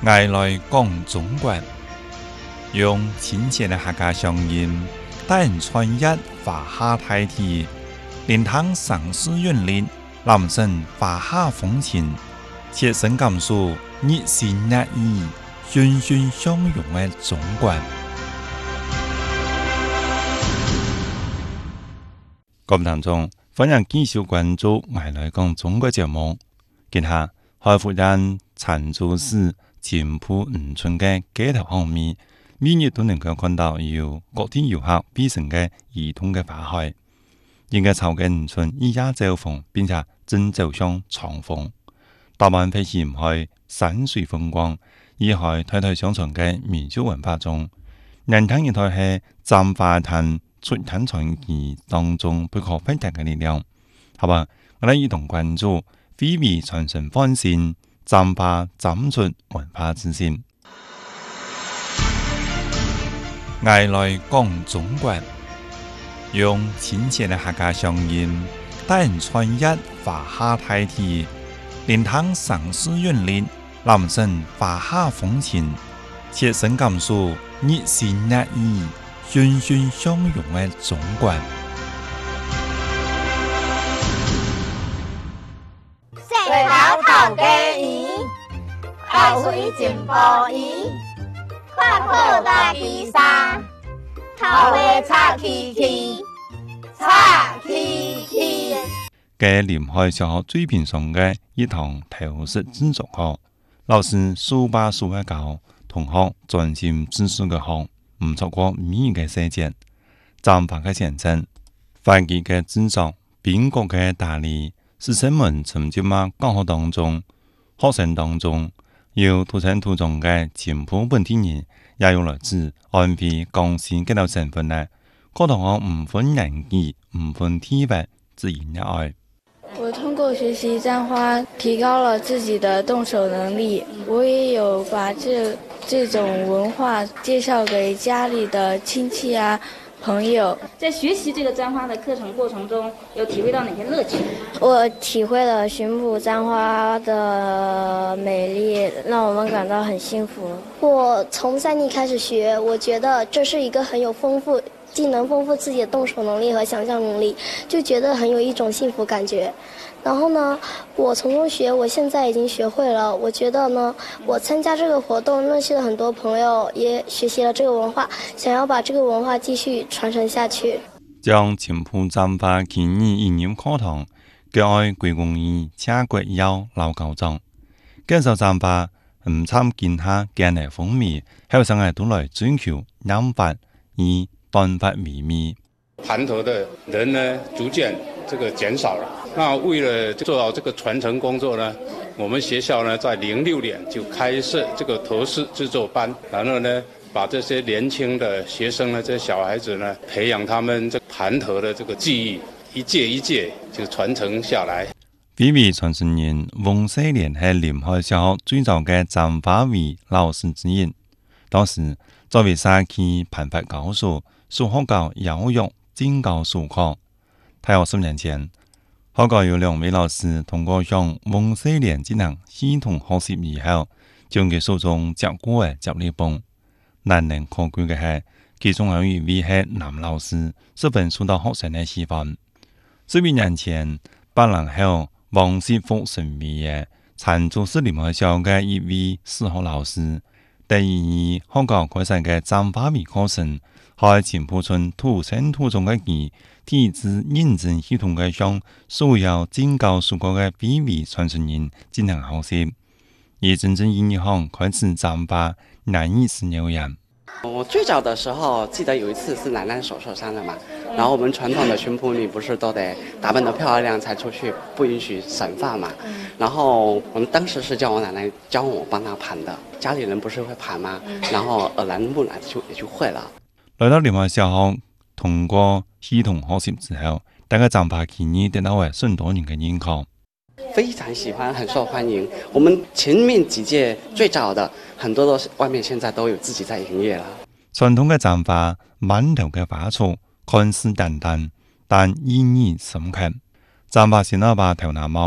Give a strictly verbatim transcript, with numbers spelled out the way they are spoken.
爱来讲中国，用亲切的客家乡音，带人穿越华夏大地，聆听城市韵律，感受华夏风情，切身感受热情热意、欣欣向荣的中国。各位听众，欢迎继续关注《爱来讲中国》节目。今下海富人陈祖师前埔五村的街头巷面，每日都能够看到有各地游客必成的儿童的花海。应該草嘅五村依家走風，並且正走向長風。大半飛起唔去山水風光，而係代代相傳嘅民族文化中，人聽一台係簪花壇出產傳奇當中不可分割嘅力量。好吧，我哋一同關注非遺傳承方線，簪花簪出文化之聲。愛來講中國。用親切的客家鄉音，帶人穿越華夏大地，聆聽城市韻律，感受華夏風情，切身感受熱情熱意、欣欣向榮的中國。 細頭頭家園，海水真波伊，看破大地沙。頭尾擦起起，擦起起。 嘅臨海小學最平常嘅一堂頭式製作課，老師數把數嘅教，同學專心知識嘅學，唔錯過每日嘅細節。簪花嘅前程，花季嘅製作，邊國嘅打理，師生們曾經嘛教學當中，學生當中有土生土長嘅前埔本地人。也有來自安徽、江西幾條省份呢，各同學唔分年紀、唔分地域，自然熱愛。 我通過學習簪花，提高了自己的動手能力。我也有把這這種文化介紹給家裡的親戚啊、朋友。 在學習這個簪花的課程過程中，有體會到哪些樂趣？ 我體會了巡捕簪花的美麗，讓我們感到很幸福。 我從三年開始學，我覺得這是一個很有豐富，既能豐富自己的動手能力和想象能力，就覺得很有一種幸福感覺。然後呢，我從中學，我現在已經學會了。我覺得呢，我參加這個活動，認識了很多朋友，也學習了這個文化，想要把這個文化繼續傳承下去。 將前埔簪花建議應用課堂，叫愛歸功於車國友老校長。介紹簪花唔參見下嘅嚟風靡，後生係都來追求染髮以斷髮為美。 盤頭的人呢，逐漸這個減少了。那為了做好這個傳承工作呢，我們學校呢在零六年就開設這個頭飾製作班，然後呢把這些年輕的學生呢，這些小孩子呢，培養他們這盤頭的這個技藝，一屆一屆就傳承下來。 非遺傳承人翁世蓮係臨海小學最早嘅簪花藝老師之一。當時作為社區盤髮教授，屬學校教育專教授課。大約十年前，學校有兩位老師通過向翁世蓮進行系統學習以後，將佢手中接過嘅接力棒。難能可貴嘅係，其中有一位係男老師，十分受到學生嘅喜歡。十幾年前，八零後王師傅成為嘅陳祖師臨海小嘅一位小學老師。第二年，學校開設嘅簪花藝課程，喺前埔村土生土長嘅佢，體質認真系統嘅向所有進教授過嘅非遺傳承人進行學習，而真正意義上開始簪花難以是牛人。 我最早的時候記得有一次是奶奶手受傷了嘛，然後我們傳統的巡捕女不是都得打扮得漂亮才出去，不允許散髮嘛。然後我們當時是叫我奶奶教我幫她盤的，家裡人不是會盤嗎？然後耳濡目染就也就會了。 來到臨海小學，通過系統學習之後，大家簪花技藝得到為很多人嘅認可。 非常喜歡，很受歡迎。我們前面幾屆最早的很多都是外面現在都有自己在營業了。 傳統嘅簪花，滿頭嘅花束，看似簡單，但意義深刻。簪花是那把頭拿毛。